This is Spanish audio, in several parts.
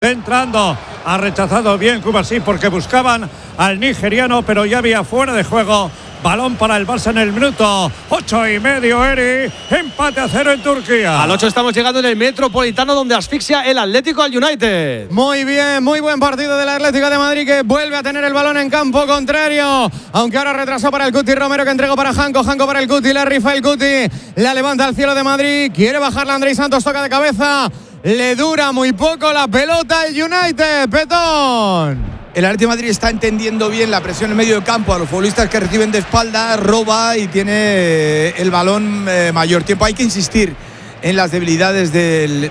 entrando. Ha rechazado bien Kubasi porque buscaban al nigeriano, pero ya había fuera de juego. Balón para el Barça en el minuto 8:30, Eri. Empate a 0 en Turquía. Al 8 estamos llegando en el Metropolitano, donde asfixia el Atlético al United. Muy bien, muy buen partido del Atlético de Madrid, que vuelve a tener el balón en campo contrario. Aunque ahora retrasó para el Cuti Romero, que entregó para Janko. Janko para el Cuti, la rifa el Cuti. La levanta al cielo de Madrid. Quiere bajarla Andrei Santos, toca de cabeza. Le dura muy poco la pelota el United. Petón. El Atlético de Madrid está entendiendo bien la presión en medio del campo a los futbolistas que reciben de espalda, roba y tiene el balón mayor tiempo. Hay que insistir en las debilidades del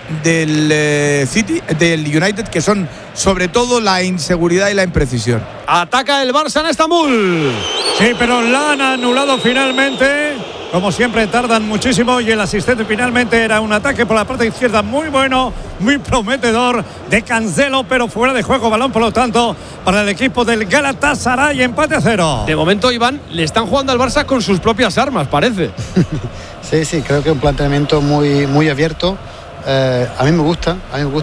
City, del United, que son sobre todo la inseguridad y la imprecisión. Ataca el Barça en Estambul. Sí, pero la han anulado finalmente. Como siempre tardan muchísimo y el asistente finalmente era un ataque por la parte izquierda muy bueno, muy prometedor de Cancelo, pero fuera de juego, balón por lo tanto para el equipo del Galatasaray, empate a 0. De momento, Iván, le están jugando al Barça con sus propias armas, parece. Sí, creo que es un planteamiento muy abierto. A mí me gusta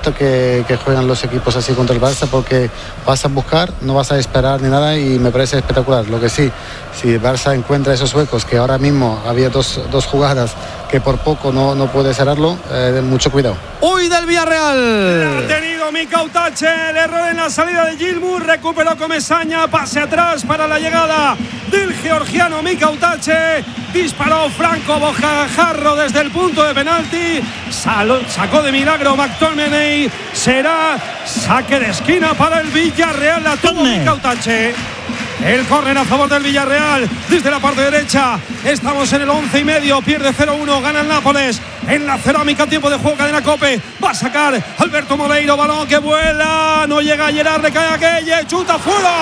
que jueguen los equipos así contra el Barça, porque vas a buscar, no vas a esperar ni nada, y me parece espectacular. Lo que sí, si el Barça encuentra esos huecos, que ahora mismo había dos jugadas que por poco no puede cerrarlo, mucho cuidado. ¡Uy, del Villarreal! Ha tenido Mika Utache, el error en la salida de Gilmour, recuperó Comesaña, pase atrás para la llegada del georgiano Mika Utache, disparó Franco Bocajarro desde el punto de penalti, sacó de milagro McTominay, será saque de esquina para el Villarreal, la tuvo Mika Utache. El córner a favor del Villarreal desde la parte derecha. Estamos en el 11:30. Pierde 0-1. Gana el Nápoles en la cerámica. Tiempo de juego. Cadena Cope. Va a sacar Alberto Moreiro. Balón que vuela. No llega a Gerard. Le cae a Gueye. Chuta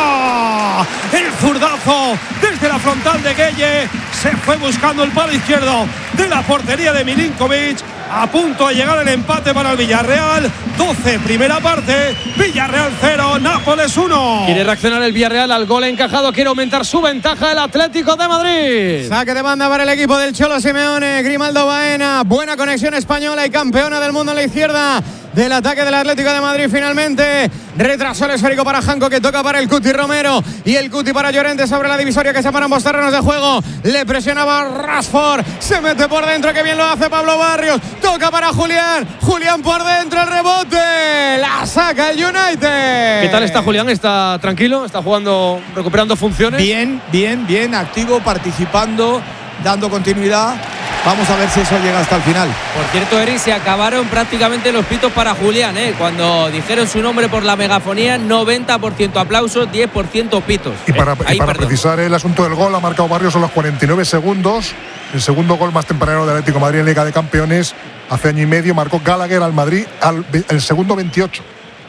fuera. El zurdazo desde la frontal de Gueye. Se fue buscando el palo izquierdo de la portería de Milinkovic. A punto de llegar el empate para el Villarreal. 12, primera parte. Villarreal 0, Nápoles 1. Quiere reaccionar el Villarreal al gol encajado. Quiere aumentar su ventaja el Atlético de Madrid. Saque de banda para el equipo del Cholo Simeone. Grimaldo Baena. Buena conexión española y campeona del mundo en la izquierda del ataque del Atlético de Madrid. Finalmente retrasó el esférico para Janko, que toca para el Cuti Romero, y el Cuti para Llorente sobre la divisoria que separa ambos terrenos de juego. Le presionaba Rashford, se mete por dentro, que bien lo hace Pablo Barrios, toca para Julián por dentro, el rebote, la saca el United. ¿Qué tal está Julián? ¿Está tranquilo? ¿Está jugando, recuperando funciones? Bien, activo, participando, dando continuidad. Vamos a ver si eso llega hasta el final. Por cierto, Eri, se acabaron prácticamente los pitos para Julián, ¿eh? Cuando dijeron su nombre por la megafonía, 90% aplausos, 10% pitos. Y para precisar el asunto del gol, ha marcado Barrios a los 49 segundos. El segundo gol más tempranero del Atlético de Madrid en Liga de Campeones. Hace año y medio marcó Gallagher al Madrid el segundo 28.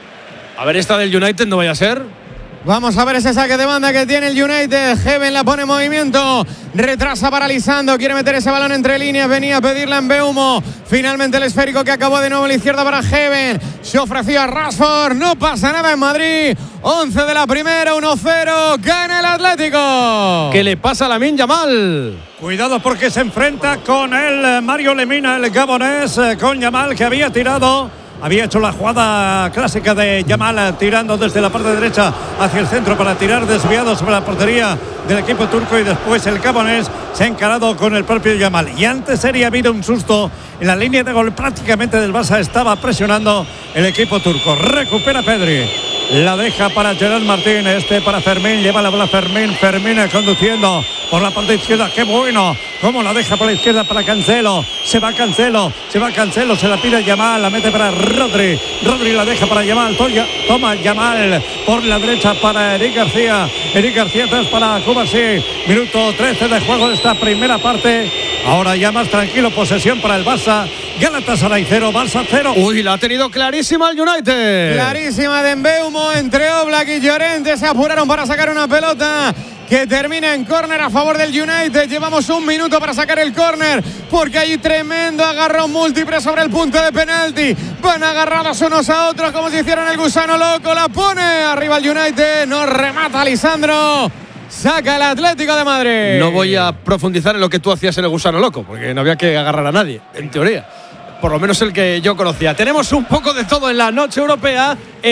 A ver, esta del United no vaya a ser. Vamos a ver ese saque de banda que tiene el United. Heaven la pone en movimiento. Retrasa paralizando. Quiere meter ese balón entre líneas. Venía a pedirla en Mbeumo. Finalmente el esférico que acabó de nuevo a la izquierda para Heaven. Se ofrecía a Rashford. No pasa nada en Madrid. 11 de la primera, 1-0. Gana el Atlético. ¿Qué le pasa a Lamine Yamal? Cuidado porque se enfrenta con el Mario Lemina, el gabonés, con Yamal, que había tirado. Había hecho la jugada clásica de Yamal, tirando desde la parte derecha hacia el centro para tirar desviado sobre la portería del equipo turco, y después el gabonés se ha encarado con el propio Yamal. Y antes sería habido un susto en la línea de gol prácticamente del Barça. Estaba presionando el equipo turco. Recupera Pedri. La deja para Gerard Martín, para Fermín, lleva la bola Fermín conduciendo por la parte izquierda, qué bueno, cómo la deja por la izquierda para Cancelo, se va Cancelo, se la pide Yamal, la mete para Rodri la deja para Yamal, toma Yamal por la derecha para Eric García atrás para Kubasi, minuto 13 de juego de esta primera parte. Ahora ya más tranquilo, posesión para el Barça. Galatasaray 0, Barça 0. Uy, la ha tenido clarísima el United. Clarísima de Mbeumo, entre Oblak y Llorente. Se apuraron para sacar una pelota que termina en córner a favor del United. Llevamos un minuto para sacar el córner, porque hay tremendo agarrón múltiple sobre el punto de penalti. Van agarrados unos a otros como si hicieran el gusano loco. La pone arriba el United, no remata Lisandro. Saca el Atlético de Madrid. No voy a profundizar en lo que tú hacías en el gusano loco, porque no había que agarrar a nadie, en teoría. Por lo menos el que yo conocía. Tenemos un poco de todo en la noche europea.